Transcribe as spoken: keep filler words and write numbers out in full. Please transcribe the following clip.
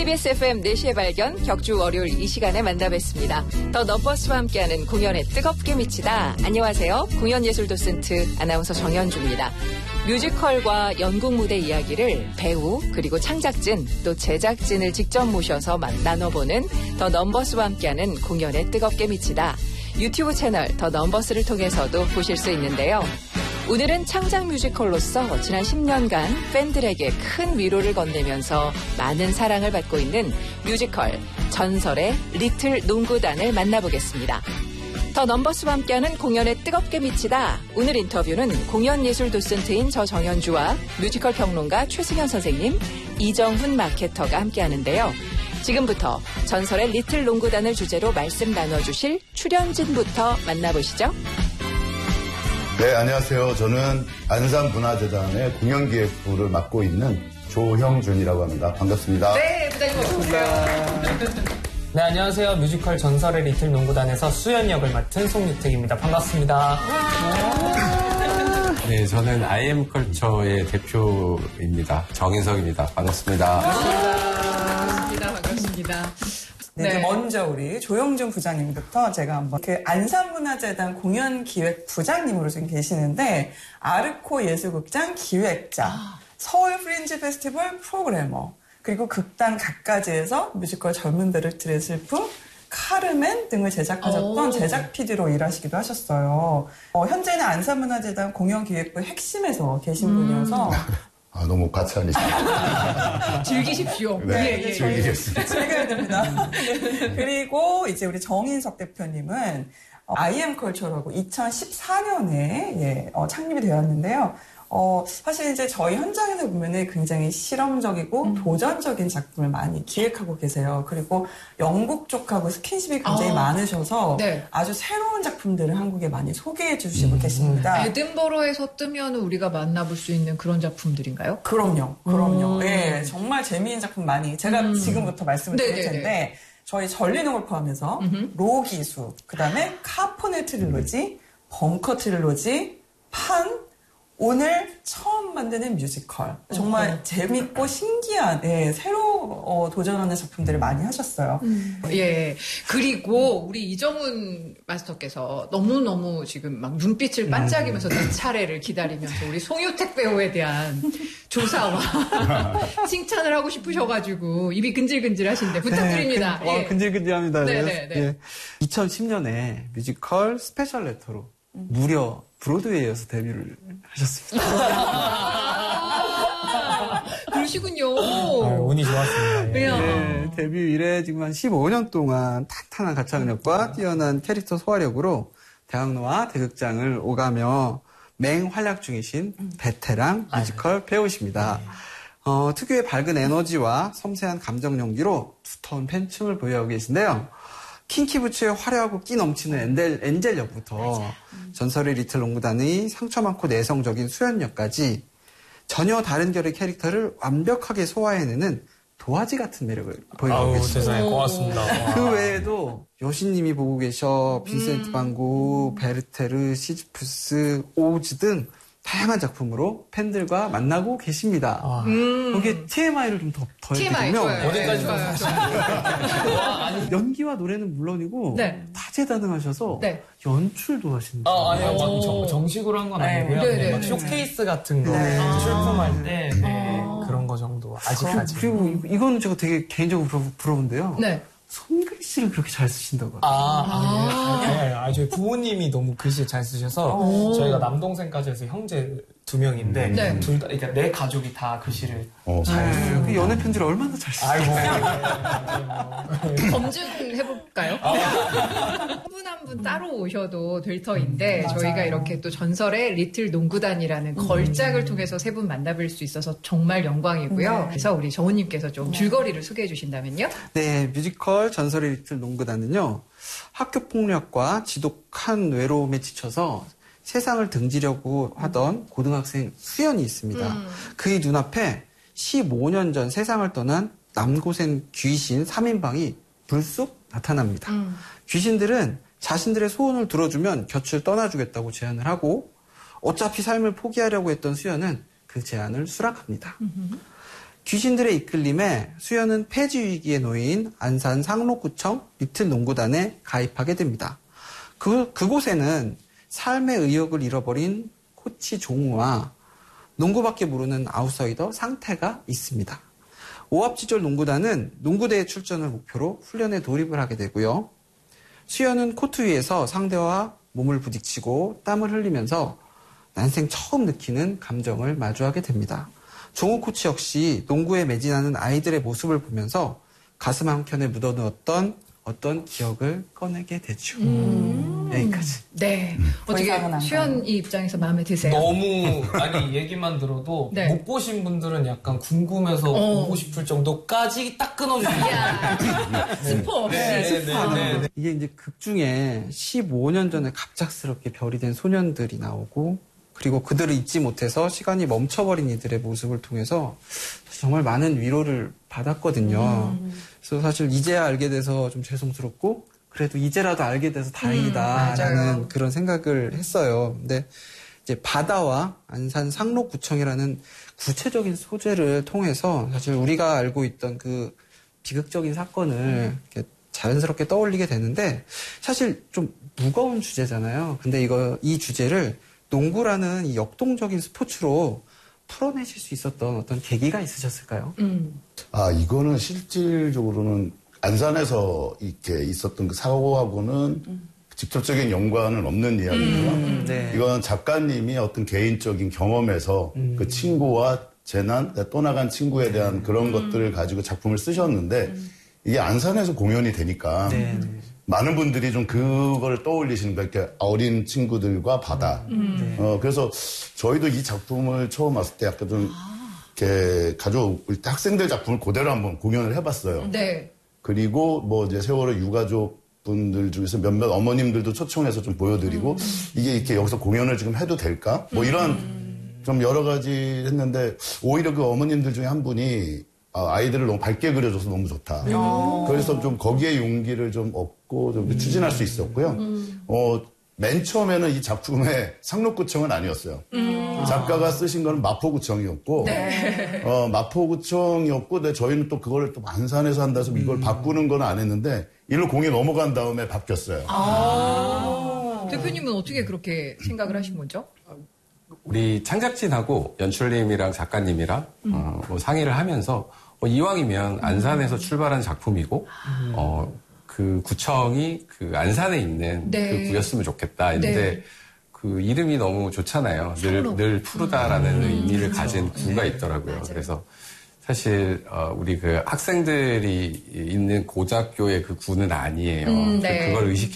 티비에스 에프엠 네 시의 발견, 격주 월요일 이 시간에 만나뵙습니다. 더 넘버스와 함께하는 공연에 뜨겁게 미치다. 안녕하세요. 공연예술 도슨트 아나운서 정현주입니다. 뮤지컬과 연극 무대 이야기를 배우 그리고 창작진 또 제작진을 직접 모셔서 나눠보는 더 넘버스와 함께하는 공연에 뜨겁게 미치다. 유튜브 채널 더 넘버스를 통해서도 보실 수 있는데요. 오늘은 창작 뮤지컬로서 지난 십 년간 팬들에게 큰 위로를 건네면서 많은 사랑을 받고 있는 뮤지컬 전설의 리틀 농구단을 만나보겠습니다. 더 넘버스와 함께하는 공연에 뜨겁게 미치다. 오늘 인터뷰는 공연예술 도슨트인 저 정현주와 뮤지컬 평론가 최승현 선생님, 이정훈 마케터가 함께하는데요. 지금부터 전설의 리틀 농구단을 주제로 말씀 나눠주실 출연진부터 만나보시죠. 네, 안녕하세요. 저는 안산문화재단의 공연기획부를 맡고 있는 조형준이라고 합니다. 반갑습니다. 네, 부장님 어서오세요. 네, 안녕하세요. 뮤지컬 전설의 리틀 농구단에서 수연 역을 맡은 송유택입니다. 반갑습니다. 네, 저는 아이엠컬처의 대표입니다. 정인석입니다. 반갑습니다. 반갑습니다. 반갑습니다. 네, 네. 먼저 우리 조영준 부장님부터 제가 한번 그 안산문화재단 공연기획 부장님으로 지금 계시는데 아르코 예술극장 기획자, 아. 서울 프린지 페스티벌 프로그래머, 그리고 극단 갖가지에서 뮤지컬 젊은들을 들의 슬픔, 카르멘 등을 제작하셨던 오. 제작 피디로 일하시기도 하셨어요. 어, 현재는 안산문화재단 공연기획부 핵심에서 계신 음. 분이어서 아, 너무 과찬이시네요. 즐기십시오. 네, 예, 예, 즐기겠습니다. 즐겨야 됩니다. 네. 그리고 이제 우리 정인석 대표님은 아이엠컬처라고 이천십사 년에 예, 어, 창립이 되었는데요. 어, 사실 이제 저희 현장에서 보면은 굉장히 실험적이고 음. 도전적인 작품을 많이 기획하고 계세요. 그리고 영국 쪽하고 스킨십이 굉장히 아. 많으셔서 네. 아주 새로운 작품들을 한국에 많이 소개해 주시고 음. 계십니다. 에든버러에서 뜨면 우리가 만나볼 수 있는 그런 작품들인가요? 그럼요. 그럼요. 음. 네, 정말 재미있는 작품 많이 제가 음. 지금부터 말씀을 드릴 네네네. 텐데 저희 전리농을 포함해서 음흠. 로기수, 그 다음에 카포네 트릴로지, 벙커 트릴로지, 판, 오늘 처음 만드는 뮤지컬. 정말 어. 재밌고 신기한, 예, 새로 어, 도전하는 작품들을 많이 하셨어요. 음. 예. 그리고 우리 이정훈 마스터께서 너무너무 지금 막 눈빛을 반짝이면서 내 차례를 기다리면서 우리 송유택 배우에 대한 조사와 칭찬을 하고 싶으셔가지고 입이 근질근질 하신데 부탁드립니다. 네, 근, 예. 어, 근질근질합니다. 네네네. 예. 이천십 년에 뮤지컬 스페셜 레터로 음. 무려 브로드웨이에서 데뷔를 하셨습니다. 그러시군요. 아, 운이 좋았습니다. 예. 네, 데뷔 이래 지금 한 십오 년 동안 탄탄한 가창력과 뛰어난 캐릭터 소화력으로 대학로와 대극장을 오가며 맹활약 중이신 베테랑 뮤지컬 배우십니다. 어, 특유의 밝은 에너지와 섬세한 감정 연기로 두터운 팬층을 보유하고 계신데요. 킹키부츠의 화려하고 끼 넘치는 엔젤, 엔젤 역부터 음. 전설의 리틀 농구단의 상처 많고 내성적인 수연 역까지 전혀 다른 결의 캐릭터를 완벽하게 소화해내는 도화지 같은 매력을 보여주고 계십니다. 세상에 고맙습니다. 그 외에도 여신님이 보고 계셔, 빈센트 음. 반고, 베르테르, 시지푸스, 오즈 등 다양한 작품으로 팬들과 만나고 계십니다. 아. 음. 거기에 티엠아이를 좀 더 더해드리면 어디까지 연기와 노래는 물론이고 네. 다재다능하셔서 네. 연출도 하시는 거예요. 아, 아니요. 막 정, 정식으로 한 건 아니고요. 네. 네. 막 쇼케이스 같은 거 네. 출품할 때 네. 아. 그런 거 정도 아직까지. 그리고 이거는 제가 되게 개인적으로 부러, 부러운데요. 네. 손글씨를 그렇게 잘 쓰신다고. 아, 아, 아, 네. 아, 저희 부모님이 너무 글씨 잘 쓰셔서 오. 저희가 남동생까지 해서 형제 두 명인데 네. 둘 다, 그러니까 내 가족이 다 글씨를 오. 잘 쓰고. 그 연애 편지를 얼마나 잘 쓰세요? 아이고. 검증해볼까요? 한 분 한 분 따로 오셔도 될 터인데 음, 저희가 이렇게 또 전설의 리틀 농구단이라는 음. 걸작을 통해서 세 분 만나뵐 수 있어서 정말 영광이고요. 네. 그래서 우리 정훈님께서 좀 줄거리를 소개해 주신다면요? 네, 뮤지컬 전설의 리틀 농구단은요. 학교폭력과 지독한 외로움에 지쳐서 세상을 등지려고 하던 고등학생 수연이 있습니다. 음. 그의 눈앞에 십오 년 전 세상을 떠난 남고생 귀신 삼 인방이 불쑥 나타납니다. 음. 귀신들은 자신들의 소원을 들어주면 곁을 떠나주겠다고 제안을 하고 어차피 삶을 포기하려고 했던 수연은 그 제안을 수락합니다. 음흠. 귀신들의 이끌림에 수연은 폐지 위기에 놓인 안산 상록구청 리틀 농구단에 가입하게 됩니다. 그, 그곳에는 삶의 의욕을 잃어버린 코치 종우와 농구밖에 모르는 아웃사이더 상태가 있습니다. 오합지졸 농구단은 농구대회 출전을 목표로 훈련에 돌입을 하게 되고요. 수연은 코트 위에서 상대와 몸을 부딪히고 땀을 흘리면서 난생 처음 느끼는 감정을 마주하게 됩니다. 종우 코치 역시 농구에 매진하는 아이들의 모습을 보면서 가슴 한켠에 묻어두었던 어떤 기억을 꺼내게 되죠. 음. 여기까지. 네. 어떻게 수연 이 입장에서 마음에 드세요? 너무 아니 얘기만 들어도 네. 못 보신 분들은 약간 궁금해서 어. 보고 싶을 정도까지 딱 끊어주시죠. 스포 없이. 네, 네, 네, 네. 이게 이제 극 중에 십오 년 전에 갑작스럽게 별이 된 소년들이 나오고 그리고 그들을 잊지 못해서 시간이 멈춰버린 이들의 모습을 통해서 정말 많은 위로를 받았거든요. 음. 그래서 사실 이제야 알게 돼서 좀 죄송스럽고 그래도 이제라도 알게 돼서 다행이다라는 음, 그런 생각을 했어요. 근데 이제 바다와 안산 상록구청이라는 구체적인 소재를 통해서 사실 우리가 알고 있던 그 비극적인 사건을 음. 이렇게 자연스럽게 떠올리게 되는데 사실 좀 무거운 주제잖아요. 근데 이거 이 주제를 농구라는 이 역동적인 스포츠로 풀어내실 수 있었던 어떤 계기가 있으셨을까요? 음. 아, 이거는 실질적으로는 안산에서 이렇게 있었던 그 사고하고는 음. 직접적인 연관은 없는 이야기고요. 음, 네. 이건 작가님이 어떤 개인적인 경험에서 음. 그 친구와 재난, 떠나간 친구에 대한 그런 음. 것들을 가지고 작품을 쓰셨는데 음. 이게 안산에서 공연이 되니까 네. 많은 분들이 좀 그걸 떠올리시는 거예요. 이렇게 어린 친구들과 바다. 음. 어, 그래서 저희도 이 작품을 처음 왔을 때 약간 좀 이렇게 가족, 학생들 작품을 그대로 한번 공연을 해봤어요. 네. 그리고 뭐 이제 세월호 유가족 분들 중에서 몇몇 어머님들도 초청해서 좀 보여드리고 음. 이게 이렇게 여기서 공연을 지금 해도 될까? 뭐 이런 음. 좀 여러 가지 했는데 오히려 그 어머님들 중에 한 분이 아이들을 너무 밝게 그려줘서 너무 좋다. 음. 그래서 좀 거기에 용기를 좀 얻고 좀 음. 추진할 수 있었고요. 음. 어, 맨 처음에는 이 작품의 상록구청은 아니었어요. 음. 작가가 쓰신 거는 마포구청이었고, 네. 어, 마포구청이었고, 근데 저희는 또 그거를 또 안산에서 한다 해서 이걸 음. 바꾸는 건 안 했는데, 일로 공이 넘어간 다음에 바뀌었어요. 아. 대표님은 어떻게 그렇게 생각을 하신 거죠? 우리 창작진하고 연출님이랑 작가님이랑 음. 어, 뭐 상의를 하면서 어, 이왕이면 안산에서 출발한 작품이고 음. 어, 그 구청이 그 안산에 있는 네. 그 구였으면 좋겠다 했는데 네. 그 이름이 너무 좋잖아요. 늘, 늘 푸르다라는 음. 의미를 음. 가진 구가 있더라고요. 맞아요. 그래서 사실 어, 우리 그 학생들이 있는 고등학교의 그 구는 아니에요. 음, 네. 그걸 의식